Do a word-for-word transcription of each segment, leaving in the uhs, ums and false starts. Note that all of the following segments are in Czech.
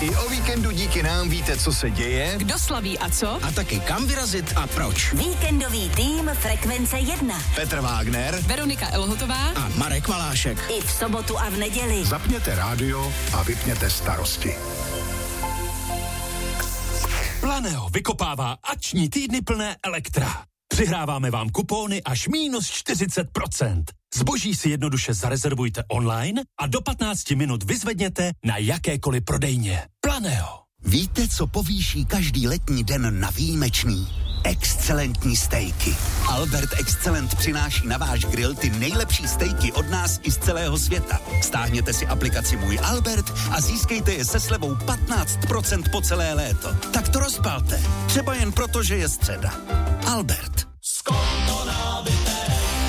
I o víkendu díky nám víte, co se děje, kdo slaví a co, a taky kam vyrazit a proč. Víkendový tým Frekvence jedna. Petr Vágner, Veronika Elhotová a Marek Valášek. I v sobotu a v neděli. Zapněte rádio a vypněte starosti. Planeo vykopává akční týdny plné elektra. Přihráváme vám kupóny až minus čtyřicet procent. Zboží si jednoduše zarezervujte online a do patnácti minut vyzvedněte na jakékoliv prodejně. Planeo. Víte, co povýší každý letní den na výjimečný? Excelentní stejky. Albert Excellent přináší na váš grill ty nejlepší stejky od nás i z celého světa. Stáhněte si aplikaci Můj Albert a získejte je se slevou patnáct procent po celé léto. Tak to rozpalte. Třeba jen proto, že je středa. Albert. Skonto nábytek.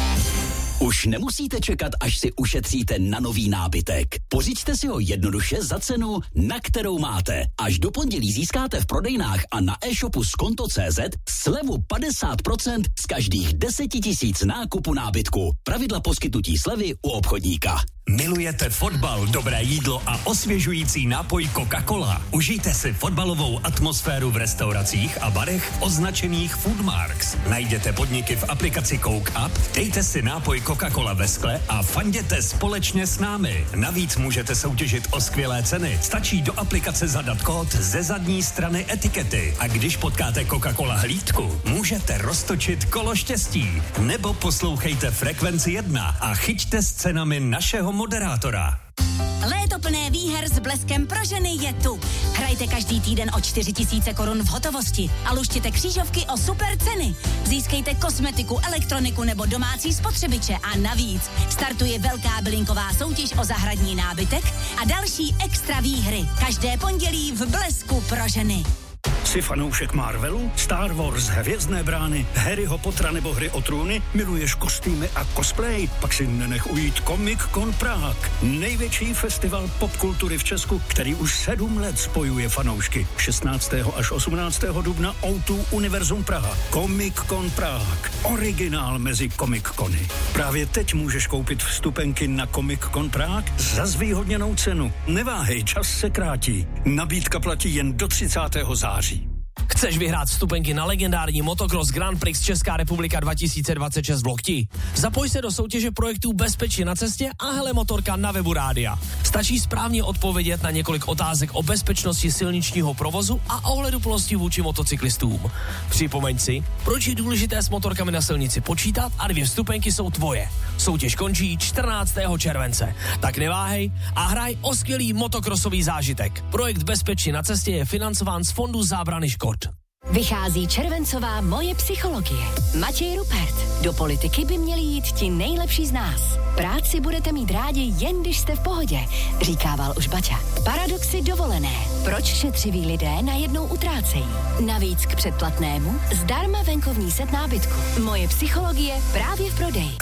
Už nemusíte čekat, až si ušetříte na nový nábytek. Pořiďte si ho jednoduše za cenu, na kterou máte. Až do pondělí získáte v prodejnách a na e-shopu skonto tečka cé zet slevu padesát procent z každých deseti tisíc nákupu nábytku. Pravidla poskytnutí slevy u obchodníka. Milujete fotbal, dobré jídlo a osvěžující nápoj Coca-Cola? Užijte si fotbalovou atmosféru v restauracích a barech označených Foodmarks. Najděte podniky v aplikaci Coke Up, dejte si nápoj Coca-Cola ve skle a fanděte společně s námi. Navíc můžete soutěžit o skvělé ceny. Stačí do aplikace zadat kód ze zadní strany etikety. A když potkáte Coca-Cola hlídku, můžete roztočit kolo štěstí. Nebo poslouchejte Frekvenci jedna a chyťte s cenami našeho moderátora. Léto plné výher s Bleskem pro ženy je tu. Hrajte každý týden o čtyři tisíce korun v hotovosti a luštěte křížovky o super ceny. Získejte kosmetiku, elektroniku nebo domácí spotřebiče a navíc startuje velká bylinková soutěž o zahradní nábytek a další extra výhry. Každé pondělí v Blesku pro ženy. Jsi fanoušek Marvelu, Star Wars, Hvězdné brány, Harryho Pottera nebo Hry o trůny? Miluješ kostýmy a cosplay? Pak si nenech ujít Comic Con Prague. Největší festival popkultury v Česku, který už sedm let spojuje fanoušky. šestnáctého až osmnáctého dubna ó dva Univerzum Praha. Comic Con Prague. Originál mezi Comic Cony. Právě teď můžeš koupit vstupenky na Comic Con Prague za zvýhodněnou cenu. Neváhej, čas se krátí. Nabídka platí jen do třicátého září. Chceš vyhrát vstupenky na legendární Motocross Grand Prix Česká republika dva tisíce dvacet šest v Lokti? Zapoj se do soutěže projektů Bezpečí na cestě a Hele Motorka na webu rádia. Stačí správně odpovědět na několik otázek o bezpečnosti silničního provozu a ohleduplnosti vůči motocyklistům. Připomeň si, proč je důležité s motorkami na silnici počítat a dvě vstupenky jsou tvoje. Soutěž končí čtrnáctého července. Tak neváhej a hraj o skvělý motokrosový zážitek. Projekt Bezpečí na cestě je financován z Fondu zábrany škod. Vychází červencová Moje psychologie. Matěj Rupert. Do politiky by měli jít ti nejlepší z nás. Práci budete mít rádi jen když jste v pohodě, říkával už Baťa. Paradoxy dovolené. Proč šetřiví lidé najednou utrácejí? Navíc k předplatnému zdarma venkovní set nábytku. Moje psychologie právě v prodeji.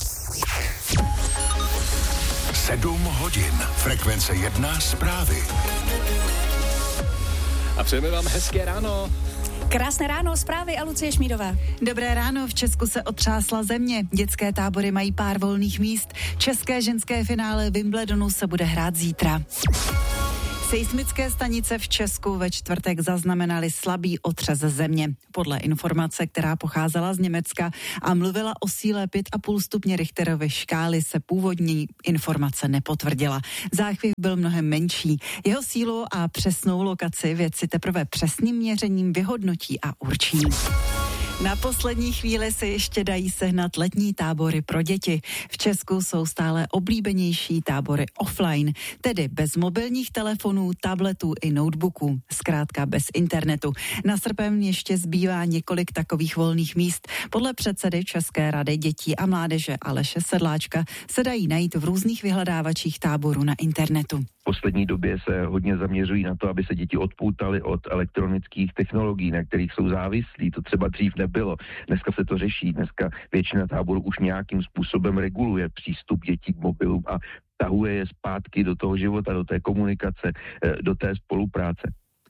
Sedm hodin. Frekvence jedna zprávy. A přejeme vám hezké ráno. Krásné ráno, zprávy a Lucie Šmídová. Dobré ráno, v Česku se otřásla země. Dětské tábory mají pár volných míst. České ženské finále Wimbledonu se bude hrát zítra. Seismické stanice v Česku ve čtvrtek zaznamenaly slabý otřes země. Podle informace, která pocházela z Německa a mluvila o síle pět a půl stupně Richterovy škály, se původní informace nepotvrdila. Záchvěv byl mnohem menší. Jeho sílu a přesnou lokaci vědci teprve přesným měřením vyhodnotí a určí. Na poslední chvíli se ještě dají sehnat letní tábory pro děti. V Česku jsou stále oblíbenější tábory offline, tedy bez mobilních telefonů, tabletů i notebooků, zkrátka bez internetu. Na srpen ještě zbývá několik takových volných míst. Podle předsedy České rady dětí a mládeže Aleše Sedláčka se dají najít v různých vyhledávačích táborů na internetu. V poslední době se hodně zaměřují na to, aby se děti odpoutaly od elektronických technologií, na kterých jsou závislí. To třeba dřív nebylo. Dneska se to řeší. Dneska většina táborů už nějakým způsobem reguluje přístup dětí k mobilům a tahuje je zpátky do toho života, do té komunikace, do té spolupráce.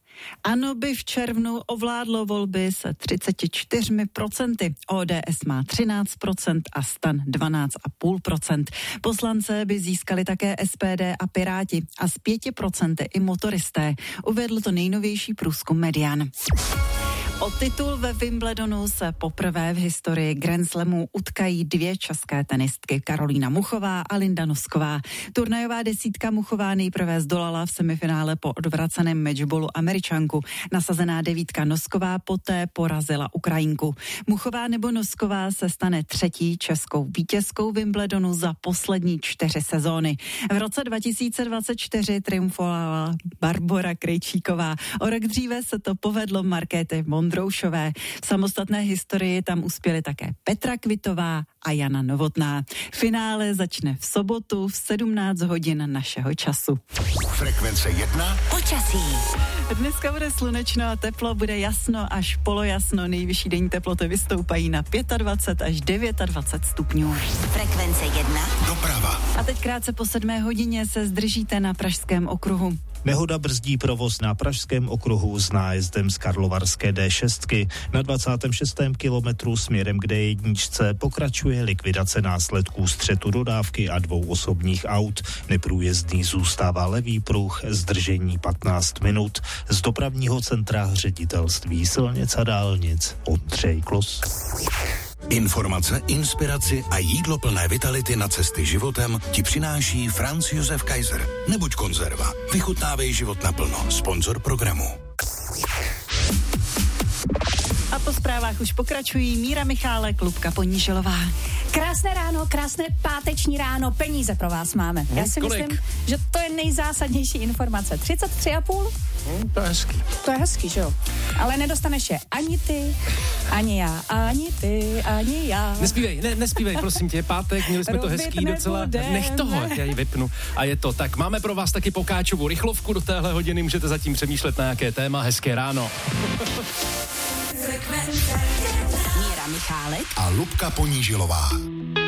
ANO by v červnu ovládlo volby se třicet čtyři procent, O D S má třináct procent a STAN dvanáct celá pět procenta. Poslance by získali také S P D a Piráti a z pět procent i motoristé, uvedl to nejnovější průzkum Median. O titul ve Wimbledonu se poprvé v historii Grand Slamu utkají dvě české tenistky, Karolína Muchová a Linda Nosková. Turnajová desítka Muchová nejprve zdolala v semifinále po odvraceném matchballu Američanku. Nasazená devítka Nosková poté porazila Ukrajinku. Muchová nebo Nosková se stane třetí českou vítězkou Wimbledonu za poslední čtyři sezóny. V roce dva tisíce dvacet čtyři triumfovala Barbora Krejčíková. O rok dříve se to povedlo Markétě Mondroušové. V samostatné historii tam uspěly také Petra Kvitová a Jana Novotná. Finále začne v sobotu v sedmnáct hodin našeho času. Frekvence jedna. Počasí. Dneska bude slunečno a teplo, bude jasno až polojasno. Nejvyšší denní teploty vystoupají na dvacet pět až dvacet devět stupňů. Frekvence jedna. Doprava. A teď krátce po sedmé hodině se zdržíte na Pražském okruhu. Nehoda brzdí provoz na Pražském okruhu s nájezdem z Karlovarské D šest. Na dvacátém šestém kilometru směrem k D jedna pokračuje likvidace následků střetu dodávky a dvou osobních aut. Neprůjezdný zůstává levý pruh, zdržení patnáct minut. Z dopravního centra Ředitelství silnic a dálnic Ondřej Klos. Informace, inspiraci a jídlo plné vitality na cesty životem ti přináší Franz Josef Kaiser. Nebuď konzerva. Vychutnávej život naplno. Sponzor programu. A po zprávách už pokračují Míra Michálek, Lubka Poníželová. Krásné ráno, krásné páteční ráno, peníze pro vás máme. Já si kolik? myslím, že to je nejzásadnější informace. třicet tři a půl? Hmm, to je hezký. To je hezký, že jo? Ale nedostaneš je ani ty, ani já, ani ty, ani já. Nespívej, ne, nespívej, prosím tě, pátek, měli jsme to Rubit hezký docela. nebudeme. Nech toho, já ji vypnu. A je to tak. Máme pro vás taky Pokáčovu rychlovku do téhle hodiny, můžete zatím přemýšlet na jaké téma. Hezké ráno. Míra Michálek A Lubka Ponížilová.